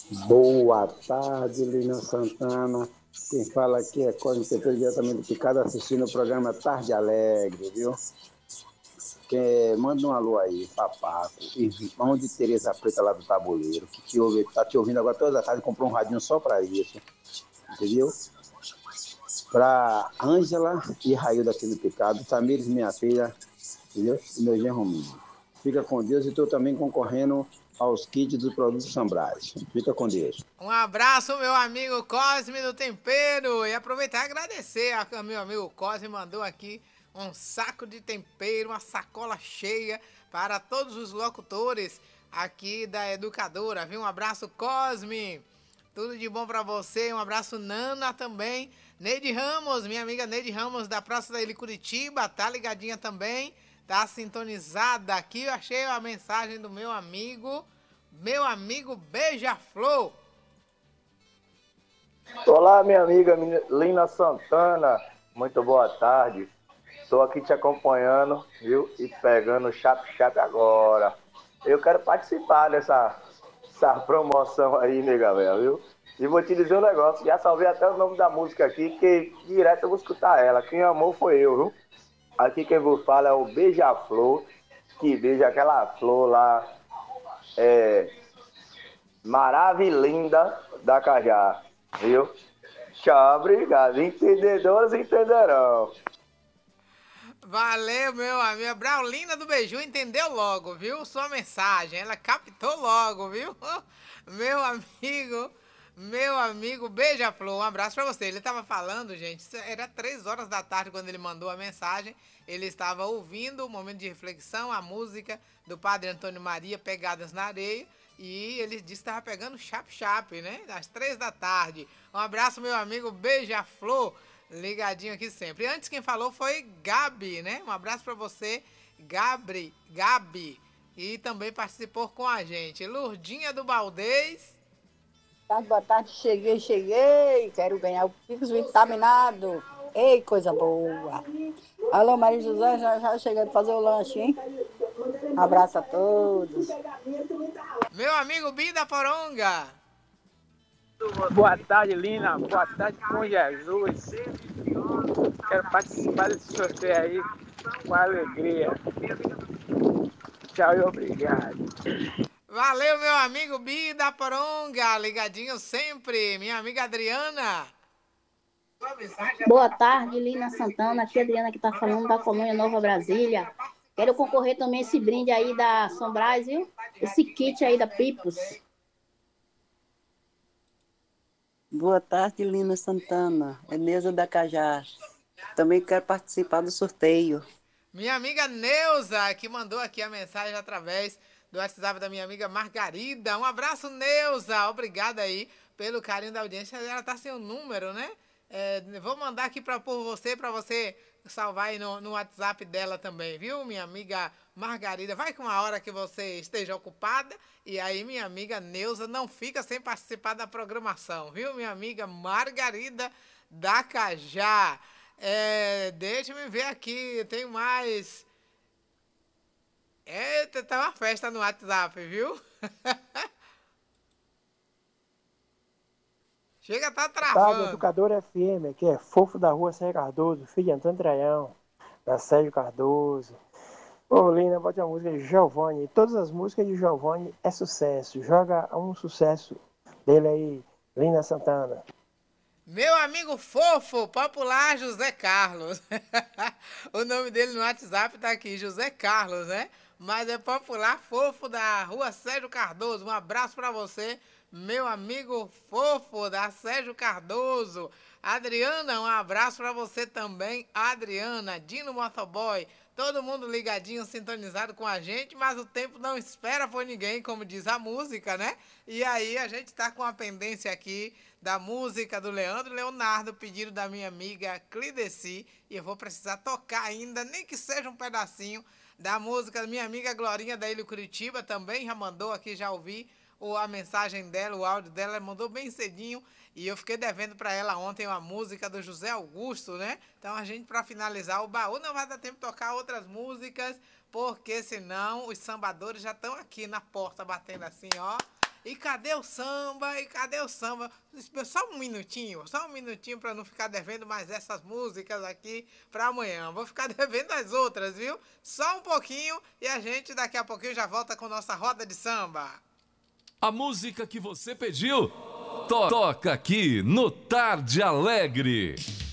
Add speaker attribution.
Speaker 1: Boa tarde, Lina Santana. Quem fala aqui é Cosme Tempero, diretamente de Picado, assistindo o programa Tarde Alegre, viu? Manda um alô aí, Papaco, irmão de Tereza Preta lá do Tabuleiro, que tá te ouvindo agora toda a tarde, comprou um radinho só pra isso, entendeu? Pra Ângela e Railda aqui do Picado, Tamires, minha filha, entendeu? E meu genro Rominho. Fica com Deus e estou também concorrendo aos kits dos produtos Sambrais. Fica com Deus.
Speaker 2: Um abraço, meu amigo Cosme do Tempero. E aproveitar e agradecer a meu amigo Cosme mandou aqui um saco de tempero, uma sacola cheia para todos os locutores aqui da Educadora, viu? Um abraço, Cosme. Tudo de bom para você. Um abraço, Nana, também. Neide Ramos, minha amiga Neide Ramos, da Praça da Ilha Curitiba, tá ligadinha também, tá sintonizada aqui. Eu achei a mensagem do meu amigo Beija-Flor.
Speaker 3: Olá, minha amiga Lina Santana, muito boa tarde. Estou aqui te acompanhando, viu? E pegando o chape agora. Eu quero participar dessa promoção aí, nega velha, viu? E vou te dizer um negócio, já salvei até o nome da música aqui, que direto eu vou escutar ela. Quem amou foi eu, viu? Aqui quem vos fala é o Beija-Flor, que beija aquela flor lá, maravilhinda da Cajá, viu? Tchau, obrigado. Entendedores entenderão.
Speaker 2: Valeu, meu amigo. A Braulina do Beiju entendeu logo, viu? Sua mensagem. Ela captou logo, viu? Meu amigo Beija-Flor, um abraço pra você. Ele tava falando, gente, era 3 horas da tarde quando ele mandou a mensagem. Ele estava ouvindo o momento de reflexão, a música do Padre Antônio Maria, Pegadas na Areia. E ele disse que estava pegando chap-chap, né? Às 3 da tarde. Um abraço, meu amigo Beija-Flor. Ligadinho aqui sempre. Antes quem falou foi Gabi, né? Um abraço pra você, Gabi. E também participou com a gente. Lurdinha do Baldez.
Speaker 4: Boa tarde, cheguei. Quero ganhar o Pix vitaminado. Ei, coisa boa. Alô, Maria José, já cheguei para fazer o lanche, hein? Um abraço a todos.
Speaker 2: Meu amigo Bi da Poronga.
Speaker 5: Boa tarde, Lina. Boa tarde, com Jesus. Quero participar desse sorteio aí com alegria. Tchau e obrigado.
Speaker 2: Valeu, meu amigo Bi da Poronga. Ligadinho sempre. Minha amiga Adriana.
Speaker 6: Boa tarde, Lina Santana. Aqui é a Adriana que está falando da Colônia Nova Brasília. Quero concorrer também esse brinde aí da Sombrais, viu? Esse kit aí da Pipos.
Speaker 7: Boa tarde, Lina Santana. É Neuza da Cajá. Também quero participar do sorteio.
Speaker 2: Minha amiga Neuza, que mandou aqui a mensagem através do WhatsApp da minha amiga Margarida. Um abraço, Neuza. Obrigada aí pelo carinho da audiência. Ela tá sem o número, né? Vou mandar aqui para você salvar aí no WhatsApp dela também, viu, minha amiga Margarida? Vai com a hora que você esteja ocupada e aí minha amiga Neuza não fica sem participar da programação, viu, minha amiga Margarida da Cajá. Deixa-me ver aqui, tem mais. Tá uma festa no WhatsApp, viu? Chega, tá travando.
Speaker 8: Educadora FM, que é Fofo da Rua Sérgio Cardoso, filho de Antônio Traião, da Sérgio Cardoso. Ô, Lina, bote a música de Giovanni. Todas as músicas de Giovanni é sucesso. Joga um sucesso dele aí, Lina Santana.
Speaker 2: Meu amigo fofo, popular José Carlos. O nome dele no WhatsApp tá aqui, José Carlos, né? Mas é popular fofo da Rua Sérgio Cardoso. Um abraço pra você, meu amigo fofo da Sérgio Cardoso. Adriana, um abraço pra você também, Adriana. Dino Motoboy, todo mundo ligadinho, sintonizado com a gente, mas o tempo não espera por ninguém, como diz a música, né? E aí a gente tá com a pendência aqui da música do Leandro Leonardo, pedido da minha amiga Clideci, e eu vou precisar tocar ainda, nem que seja um pedacinho da música da minha amiga Glorinha da Ilha Curitiba, também já mandou aqui, já ouvi a mensagem dela, o áudio dela, ela mandou bem cedinho, e eu fiquei devendo para ela ontem uma música do José Augusto, né? Então a gente, para finalizar o baú, não vai dar tempo de tocar outras músicas, porque senão os sambadores já estão aqui na porta batendo assim, ó. E cadê o samba? E cadê o samba? Só um minutinho para não ficar devendo mais essas músicas aqui para amanhã. Vou ficar devendo as outras, viu? Só um pouquinho e a gente daqui a pouquinho já volta com nossa roda de samba.
Speaker 9: A música que você pediu toca aqui no Tarde Alegre.